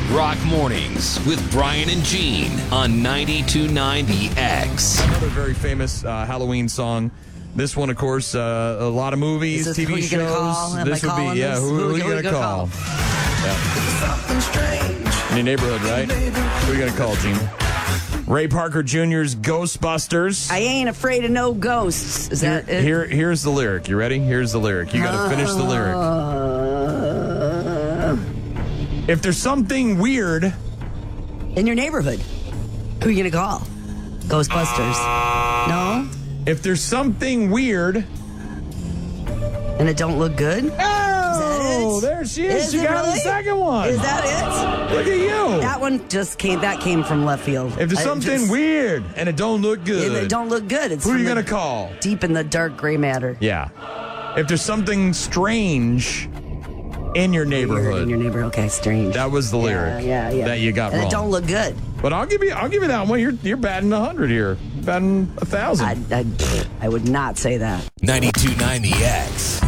Rock Mornings with Brian and Gene on 92.9 The X. Another very famous Halloween song. This one, of course, a lot of movies, Is this TV who you gonna shows. call? Am This I would calling be, this? who are you going to call? Yeah. In your neighborhood, right? Who are you going to call, Gene? Ray Parker Jr.'s Ghostbusters. I ain't afraid of no ghosts. Is that it? Here's the lyric. You ready? Here's the lyric. You got to finish the lyric. If there's something weird In your neighborhood, who are you going to call? Ghostbusters. No? If there's something weird. And it don't look good? Oh, there she is. She it got really? the second one. Is that Look at you. That one that came from left field. If there's something weird and it don't look good. It don't look good. It's who are from you the going to call? Deep in the dark gray matter. Yeah. If there's something strange in your neighborhood. In your neighborhood. Okay, strange. That was the lyric yeah. that you got and wrong. it don't look good. But I'll give you that one. You're batting 100 here. Batting 1,000. I would not say that. 92.9 The X.